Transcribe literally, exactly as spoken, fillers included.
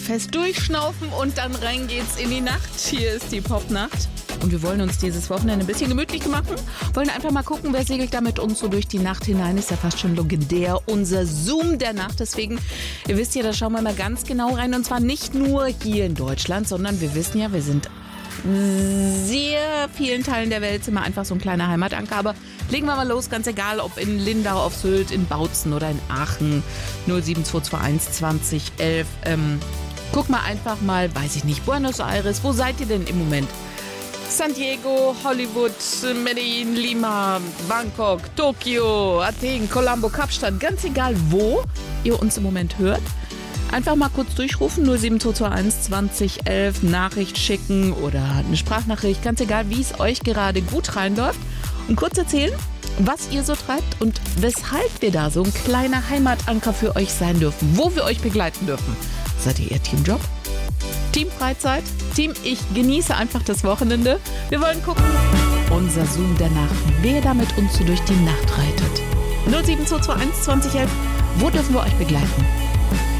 fest durchschnaufen und dann rein geht's in die Nacht. Hier ist die Popnacht. Und wir wollen uns dieses Wochenende ein bisschen gemütlich machen. Wollen einfach mal gucken, wer segelt da mit uns so durch die Nacht hinein. Ist ja fast schon legendär. Unser Zoom der Nacht. Deswegen, ihr wisst ja, da schauen wir mal ganz genau rein. Und zwar nicht nur hier in Deutschland, sondern wir wissen ja, wir sind sehr vielen Teilen der Welt sind wir einfach so ein kleiner Heimatanker. Aber legen wir mal los, ganz egal, ob in Lindau auf Sylt, in Bautzen oder in Aachen. null sieben zwei zwei eins zwanzig elf. Ähm, guck mal einfach mal, weiß ich nicht, Buenos Aires. Wo seid ihr denn im Moment? San Diego, Hollywood, Medellin, Lima, Bangkok, Tokio, Athen, Colombo, Kapstadt. Ganz egal, wo ihr uns im Moment hört. Einfach mal kurz durchrufen, null sieben zwei zwei eins zwanzig elf, Nachricht schicken oder eine Sprachnachricht. Ganz egal, wie es euch gerade gut reinläuft. Und kurz erzählen, was ihr so treibt und weshalb wir da so ein kleiner Heimatanker für euch sein dürfen. Wo wir euch begleiten dürfen. Seid ihr eher Teamjob? Team Freizeit? Team Ich genieße einfach das Wochenende. Wir wollen gucken. Unser Zoom der Nacht. Wer da mit uns so durch die Nacht reitet. null sieben zwei zwei eins zwanzig elf. Wo dürfen wir euch begleiten?